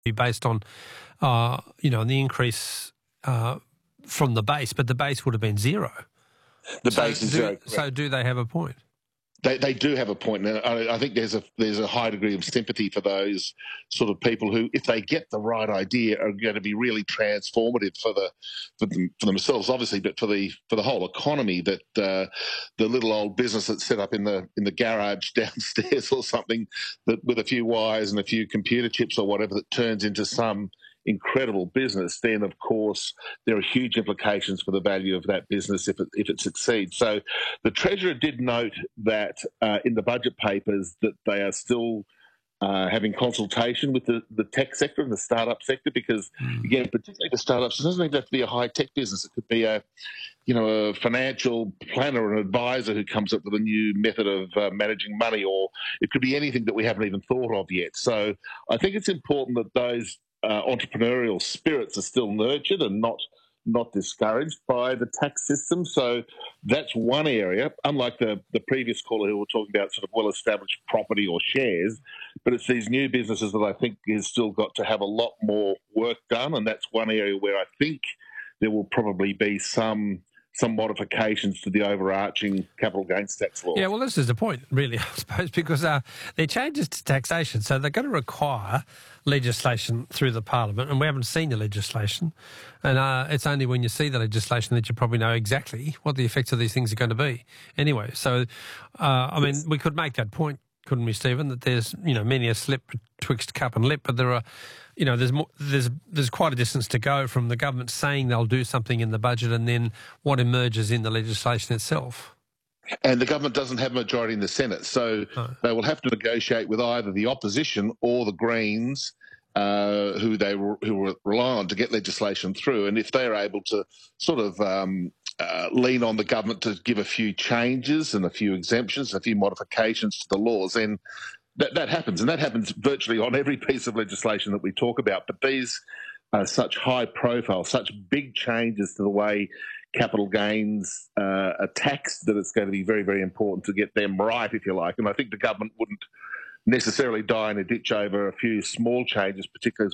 be based on, the increase from the base, but the base would have been zero. The base is zero. Correct. So do they have a point? They do have a point, and I think there's a high degree of sympathy for those sort of people who, if they get the right idea, are going to be really transformative for themselves, obviously, but for the whole economy. That the little old business that's set up in the garage downstairs or something, that with a few wires and a few computer chips or whatever, that turns into some incredible business, then of course there are huge implications for the value of that business if it succeeds. So the Treasurer did note that in the budget papers that they are still having consultation with the tech sector and the startup sector, because again, particularly the startups, it doesn't even have to be a high tech business. It could be a financial planner or an advisor who comes up with a new method of managing money, or it could be anything that we haven't even thought of yet. So I think it's important that those entrepreneurial spirits are still nurtured and not discouraged by the tax system. So that's one area, unlike the previous caller who were talking about sort of well-established property or shares, but it's these new businesses that I think has still got to have a lot more work done, and that's one area where I think there will probably be some modifications to the overarching capital gains tax law. Yeah, well, this is the point, really, I suppose, because they're changes to taxation, so they're going to require legislation through the Parliament, and we haven't seen the legislation, and it's only when you see the legislation that you probably know exactly what the effects of these things are going to be. Anyway, so, we could make that point, couldn't we, Stephen, that there's, many a slip betwixt cup and lip, but there are, there's quite a distance to go from the government saying they'll do something in the budget and then what emerges in the legislation itself. And the government doesn't have a majority in the Senate, so they will have to negotiate with either the opposition or the Greens, who rely on to get legislation through. And if they're able to sort of lean on the government to give a few changes and a few exemptions, a few modifications to the laws, then that happens. And that happens virtually on every piece of legislation that we talk about. But these are such high profile, such big changes to the way capital gains are taxed, that it's going to be very, very important to get them right, if you like. And I think the government wouldn't necessarily die in a ditch over a few small changes, particularly as